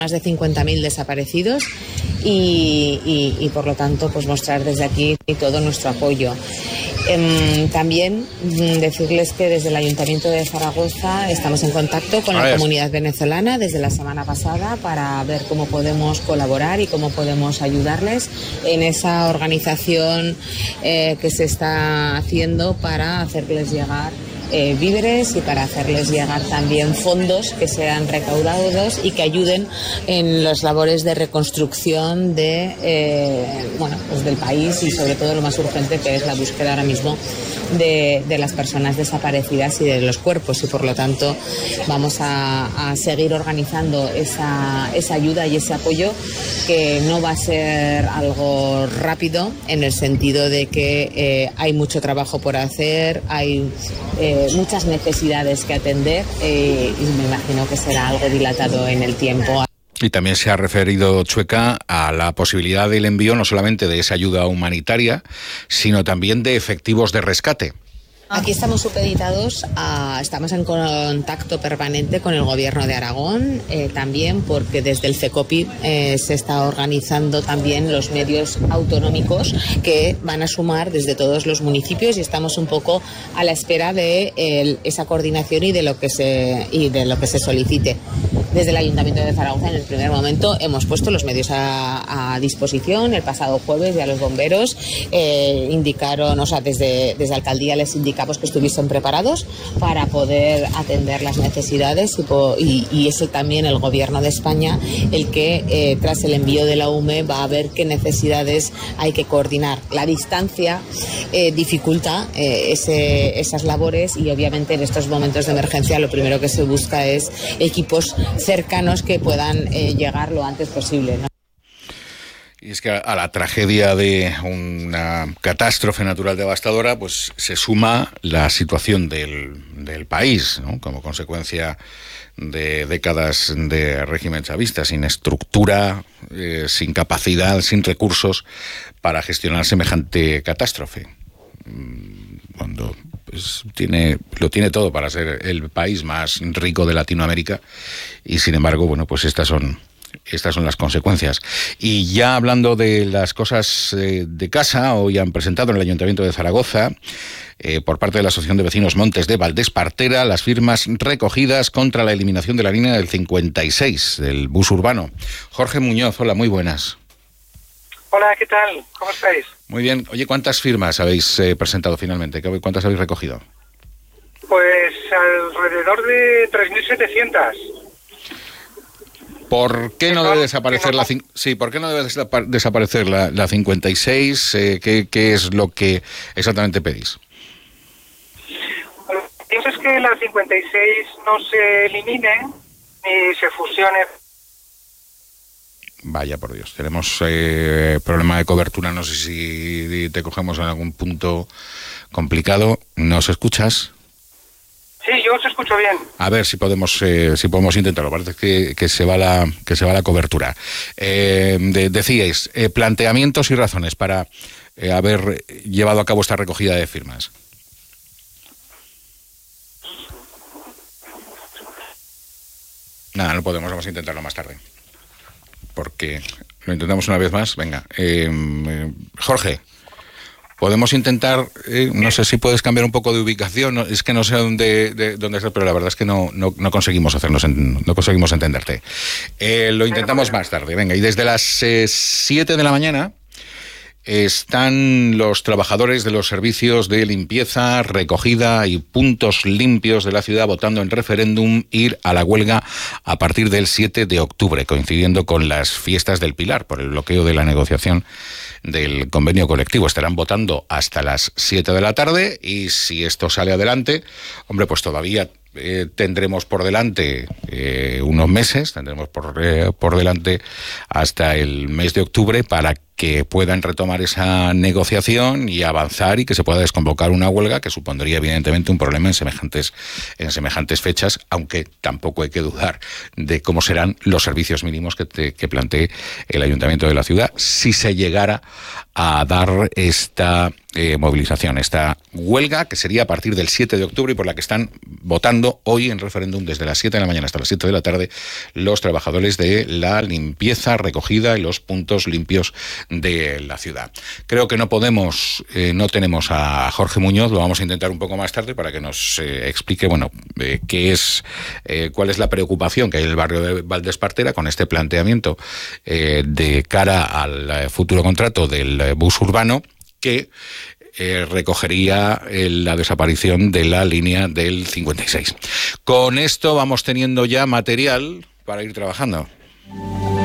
más de 50.000 desaparecidos y por lo tanto pues mostrar desde aquí todo nuestro apoyo. También decirles que desde el Ayuntamiento de Zaragoza estamos en contacto con la comunidad venezolana desde la semana pasada para ver cómo podemos colaborar y cómo podemos ayudarles en esa organización que se está haciendo para hacerles llegar víveres y para hacerles llegar también fondos que sean recaudados y que ayuden en las labores de reconstrucción pues del país y sobre todo lo más urgente que es la búsqueda ahora mismo de las personas desaparecidas y de los cuerpos, y por lo tanto vamos a seguir organizando esa ayuda y ese apoyo, que no va a ser algo rápido en el sentido de que hay mucho trabajo por hacer, hay muchas necesidades que atender y me imagino que será algo dilatado en el tiempo. Y también se ha referido Chueca a la posibilidad del envío no solamente de esa ayuda humanitaria, sino también de efectivos de rescate. Aquí estamos supeditados estamos en contacto permanente con el Gobierno de Aragón, también porque desde el CECOPI se está organizando también los medios autonómicos que van a sumar desde todos los municipios, y estamos un poco a la espera de esa coordinación y de lo que se solicite. Desde el Ayuntamiento de Zaragoza, en el primer momento, hemos puesto los medios a disposición. El pasado jueves ya los bomberos indicaron, desde Alcaldía les indicamos que estuviesen preparados para poder atender las necesidades y es también el Gobierno de España el que, tras el envío de la UME, va a ver qué necesidades hay que coordinar. La distancia dificulta esas labores y obviamente en estos momentos de emergencia lo primero que se busca es equipos cercanos que puedan llegar lo antes posible, ¿no? Y es que a la tragedia de una catástrofe natural devastadora, pues se suma la situación del país, ¿no? Como consecuencia de décadas de régimen chavista, sin estructura, sin capacidad, sin recursos para gestionar semejante catástrofe. Cuando lo tiene todo para ser el país más rico de Latinoamérica y sin embargo, pues estas son las consecuencias. Y ya hablando de las cosas de casa, hoy han presentado en el Ayuntamiento de Zaragoza, por parte de la Asociación de Vecinos Montes de Valdespartera, las firmas recogidas contra la eliminación de la línea del 56 del bus urbano. Jorge Muñoz, hola, muy buenas. Hola, ¿qué tal? ¿Cómo estáis? Muy bien. Oye, ¿cuántas firmas habéis presentado finalmente? ¿Cuántas habéis recogido? Pues alrededor de 3.700. ¿Por qué no debe desaparecer ¿por qué no debe desaparecer la 56? ¿Qué es lo que exactamente pedís? Lo que pienso es que la 56 no se elimine ni se fusione. Vaya por Dios, tenemos problema de cobertura, no sé si te cogemos en algún punto complicado. ¿Nos escuchas? Sí, yo os escucho bien. A ver si podemos intentarlo. Parece que se va la cobertura. Decíais, planteamientos y razones para haber llevado a cabo esta recogida de firmas. Nada, no podemos, vamos a intentarlo más tarde. Porque lo intentamos una vez más. Venga, Jorge. Podemos intentar, no sé si puedes cambiar un poco de ubicación, es que no sé dónde estás, pero la verdad es que no conseguimos no conseguimos entenderte. Lo intentamos más tarde, venga. Y desde las 7 de la mañana están los trabajadores de los servicios de limpieza, recogida y puntos limpios de la ciudad votando en referéndum ir a la huelga a partir del 7 de octubre, coincidiendo con las fiestas del Pilar, por el bloqueo de la negociación del convenio colectivo. Estarán votando hasta las 7 de la tarde y si esto sale adelante, pues todavía tendremos por delante unos meses, tendremos por delante hasta el mes de octubre para que puedan retomar esa negociación y avanzar y que se pueda desconvocar una huelga que supondría evidentemente un problema en semejantes fechas, aunque tampoco hay que dudar de cómo serán los servicios mínimos que plantee el Ayuntamiento de la ciudad si se llegara a dar esta movilización, esta huelga que sería a partir del 7 de octubre y por la que están votando hoy en referéndum desde las 7 de la mañana hasta las 7 de la tarde los trabajadores de la limpieza, recogida y los puntos limpios de la ciudad. Creo que no tenemos a Jorge Muñoz, lo vamos a intentar un poco más tarde para que nos explique, cuál es la preocupación que hay en el barrio de Valdespartera con este planteamiento de cara al futuro contrato del bus urbano que recogería la desaparición de la línea del 56. Con esto vamos teniendo ya material para ir trabajando.